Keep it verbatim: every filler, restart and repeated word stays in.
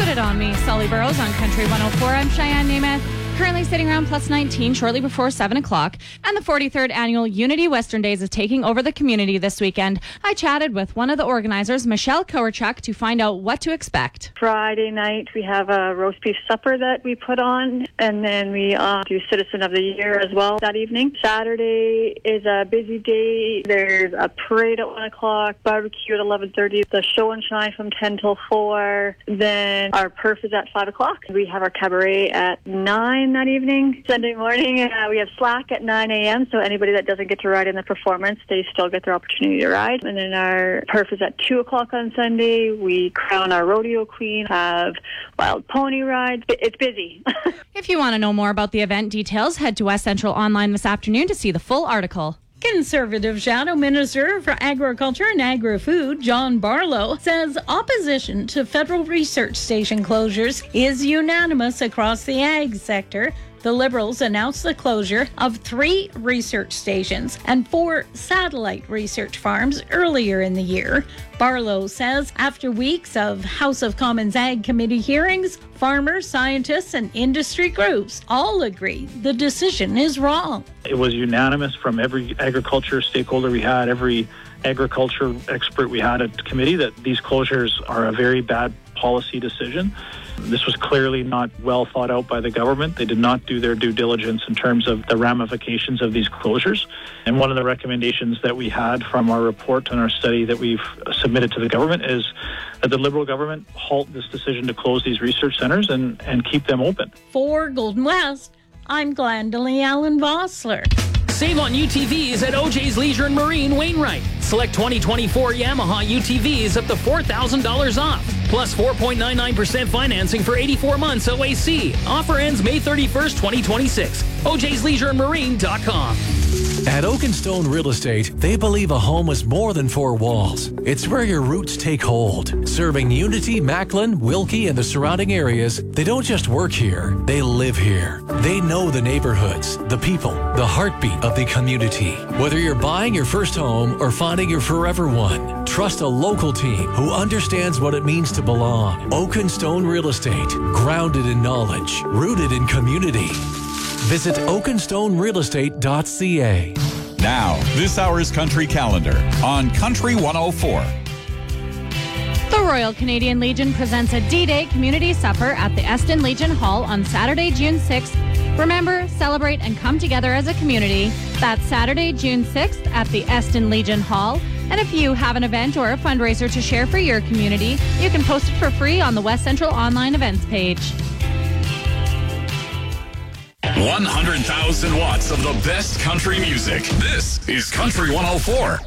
Put It On Me, Sully Burrows on Country one oh four. I'm Cheyenne Namath. Currently sitting around plus nineteen shortly before seven o'clock. And the forty-third annual Unity Western Days is taking over the community this weekend. I chatted with one of the organizers, Michelle Kowarchuk, to find out what to expect. Friday night, we have a roast beef supper that we put on, and then we uh, do Citizen of the Year as well that evening. Saturday is a busy day. There's a parade at one o'clock, barbecue at eleven thirty, the show and shine from ten till four. Then our perf is at five o'clock. We have our cabaret at nine that evening. Sunday morning, uh, we have Slack at nine a.m., so anybody that doesn't get to ride in the performance, they still get their opportunity to ride. And then our perf is at two o'clock on Sunday. We crown our rodeo queen, have wild pony rides. It's busy. If you want to know more about the event details, head to West Central Online this afternoon to see the full article. Conservative Shadow Minister for Agriculture and Agri-Food, John Barlow, says opposition to federal research station closures is unanimous across the ag sector. The Liberals announced the closure of three research stations and four satellite research farms earlier in the year. Barlow says after weeks of House of Commons Ag Committee hearings, farmers, scientists, and industry groups all agree the decision is wrong. It was unanimous from every agriculture stakeholder we had, every agriculture expert we had at the committee, that these closures are a very bad policy decision. This was clearly not well thought out by the government. They did not do their due diligence in terms of the ramifications of these closures. And one of the recommendations that we had from our report and our study that we've submitted to the government is that the Liberal government halt this decision to close these research centres and, and keep them open. For Golden West, I'm Glendalee Allen Vossler. Save on U T Vs at O J's Leisure and Marine Wainwright. Select twenty twenty-four Yamaha U T Vs up to four thousand dollars off. Plus four point nine nine percent financing for eighty-four months O A C. Offer ends May thirty-first, twenty twenty-six. O J's Leisure and Marine dot com. At Oakenstone Real Estate, they believe a home is more than four walls. It's where your roots take hold. Serving Unity, Macklin, Wilkie, and the surrounding areas, they don't just work here, they live here. They know the neighborhoods, the people, the heartbeat of the community. Whether you're buying your first home or finding your forever one, trust a local team who understands what it means to belong. Oakenstone Real Estate, grounded in knowledge, rooted in community. Visit oakenstone real estate dot c a. Now, this hour's Country Calendar on Country one oh four. The Royal Canadian Legion presents a D-Day community supper at the Eston Legion Hall on Saturday, June sixth. Remember, celebrate, and come together as a community. That's Saturday, June sixth at the Eston Legion Hall. And if you have an event or a fundraiser to share for your community, you can post it for free on the West Central Online Events page. one hundred thousand watts of the best country music. This is Country one oh four.